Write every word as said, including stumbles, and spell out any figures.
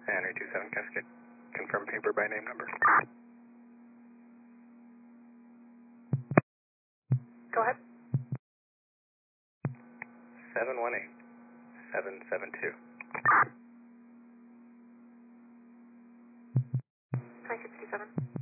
Henry two seven Cascade. Confirm paper by name number. Go ahead. seven one eight seven seven two. Hi, sixty-seven.